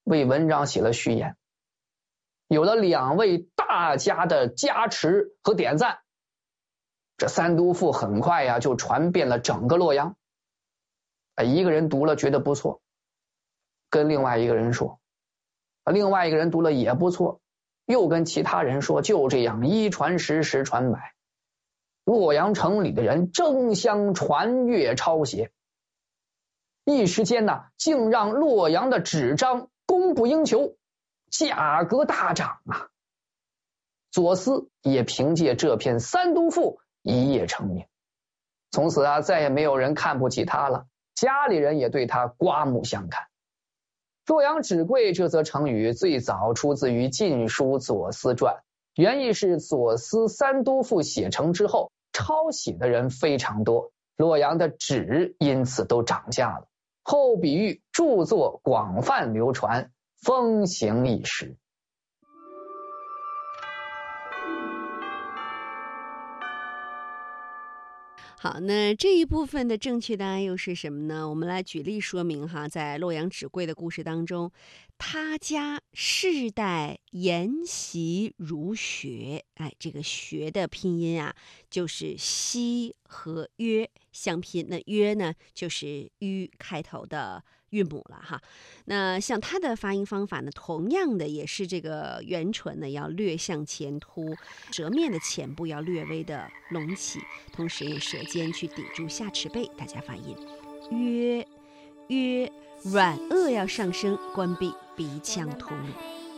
为文章写了序言。有了2位大家的加持和点赞，这三都赋很快呀就传遍了整个洛阳。一个人读了觉得不错，跟另外一个人说，另外一个人读了也不错，又跟其他人说，就这样一传十，十传百，洛阳城里的人争相传阅抄写，一时间呢，竟让洛阳的纸张供不应求，价格大涨啊！左思也凭借这篇三都赋一夜成名，从此啊，再也没有人看不起他了，家里人也对他刮目相看。洛阳纸贵这则成语最早出自于《晋书·左思传》，原意是左思三都赋写成之后，抄写的人非常多，洛阳的纸因此都涨价了。后比喻著作广泛流传，风行一时。 好，那这一部分的正确答案又是什么呢？我们来举例说明哈，在洛阳纸贵的故事当中，他家世代沿袭儒学，这个学的拼音啊，就是西和约相拼，那约呢就是吁开头的韵母了哈。那像它的发音方法呢，同样的也是这个元唇呢要略向前凸，舌面的前部要略微的隆起，同时用舌尖去抵住下齿背，大家发音约约，软腭要上升，关闭鼻腔通路。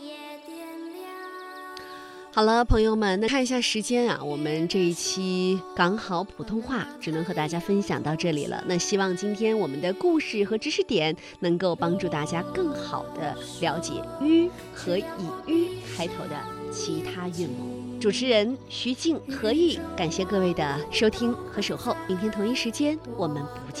好了，朋友们，那看一下时间啊，我们这一期港好普通话只能和大家分享到这里了。那希望今天我们的故事和知识点能够帮助大家更好的了解吁和以吁开头的其他韵母。主持人徐静、何毅，感谢各位的收听和守候。明天同一时间我们不见